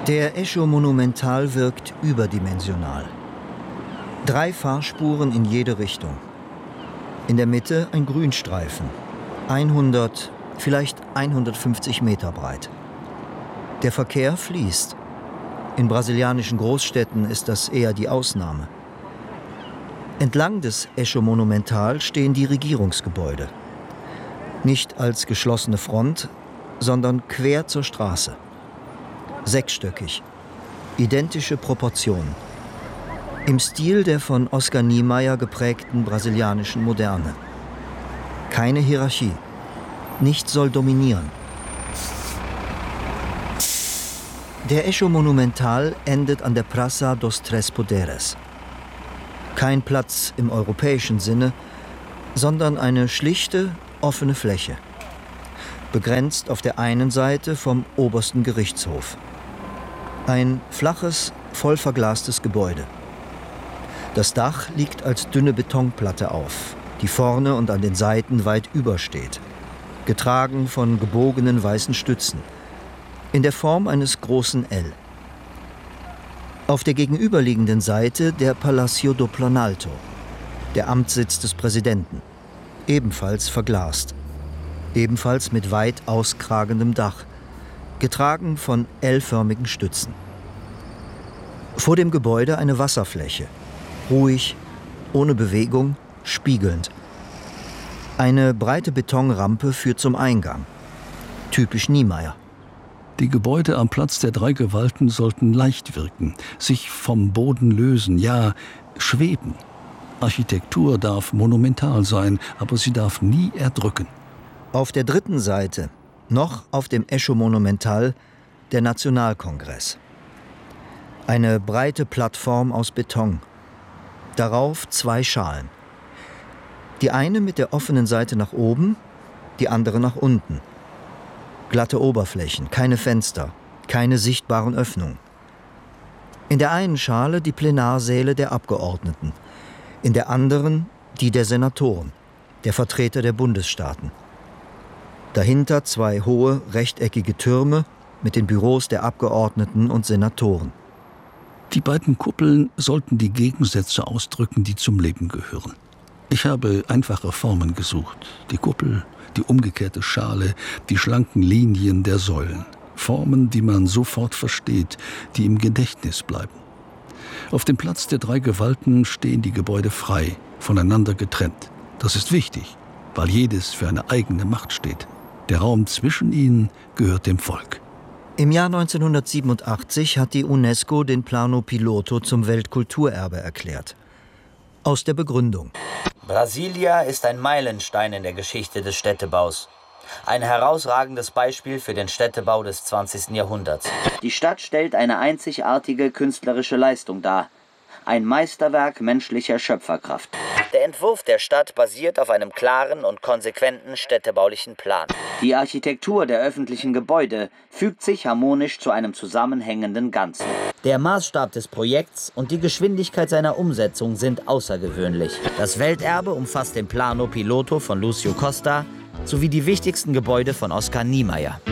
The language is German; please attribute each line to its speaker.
Speaker 1: Der Echo Monumental wirkt überdimensional. 3 Fahrspuren in jede Richtung. In der Mitte ein Grünstreifen, 100, vielleicht 150 Meter breit. Der Verkehr fließt. In brasilianischen Großstädten ist das eher die Ausnahme. Entlang des Echo Monumental stehen die Regierungsgebäude. Nicht als geschlossene Front, sondern quer zur Straße. 6-stöckig, identische Proportionen. Im Stil der von Oscar Niemeyer geprägten brasilianischen Moderne. Keine Hierarchie. Nichts soll dominieren. Der Echo Monumental endet an der Praça dos Três Poderes. Kein Platz im europäischen Sinne, sondern eine schlichte, offene Fläche. Begrenzt auf der einen Seite vom obersten Gerichtshof. Ein flaches, voll verglastes Gebäude. Das Dach liegt als dünne Betonplatte auf, die vorne und an den Seiten weit übersteht, getragen von gebogenen weißen Stützen, in der Form eines großen L. Auf der gegenüberliegenden Seite der Palacio do Planalto, der Amtssitz des Präsidenten, ebenfalls verglast, ebenfalls mit weit auskragendem Dach, getragen von L-förmigen Stützen. Vor dem Gebäude eine Wasserfläche, ruhig, ohne Bewegung, spiegelnd. Eine breite Betonrampe führt zum Eingang. Typisch Niemeyer.
Speaker 2: Die Gebäude am Platz der 3 Gewalten sollten leicht wirken, sich vom Boden lösen, ja, schweben. Architektur darf monumental sein, aber sie darf nie erdrücken.
Speaker 1: Auf der dritten Seite, noch auf dem Echo Monumental, der Nationalkongress. Eine breite Plattform aus Beton. Darauf 2 Schalen. Die eine mit der offenen Seite nach oben, die andere nach unten. Glatte Oberflächen, keine Fenster, keine sichtbaren Öffnungen. In der einen Schale die Plenarsäle der Abgeordneten, in der anderen die der Senatoren, der Vertreter der Bundesstaaten. Dahinter 2 hohe, rechteckige Türme mit den Büros der Abgeordneten und Senatoren.
Speaker 2: Die beiden Kuppeln sollten die Gegensätze ausdrücken, die zum Leben gehören. Ich habe einfache Formen gesucht. Die Kuppel, die umgekehrte Schale, die schlanken Linien der Säulen. Formen, die man sofort versteht, die im Gedächtnis bleiben. Auf dem Platz der 3 Gewalten stehen die Gebäude frei, voneinander getrennt. Das ist wichtig, weil jedes für eine eigene Macht steht. Der Raum zwischen ihnen gehört dem Volk.
Speaker 1: Im Jahr 1987 hat die UNESCO den Plano Piloto zum Weltkulturerbe erklärt. Aus der Begründung.
Speaker 3: Brasilia ist ein Meilenstein in der Geschichte des Städtebaus. Ein herausragendes Beispiel für den Städtebau des 20. Jahrhunderts. Die Stadt stellt eine einzigartige künstlerische Leistung dar. Ein Meisterwerk menschlicher Schöpferkraft. Der Entwurf der Stadt basiert auf einem klaren und konsequenten städtebaulichen Plan. Die Architektur der öffentlichen Gebäude fügt sich harmonisch zu einem zusammenhängenden Ganzen. Der Maßstab des Projekts und die Geschwindigkeit seiner Umsetzung sind außergewöhnlich. Das Welterbe umfasst den Plano Piloto von Lúcio Costa sowie die wichtigsten Gebäude von Oscar Niemeyer.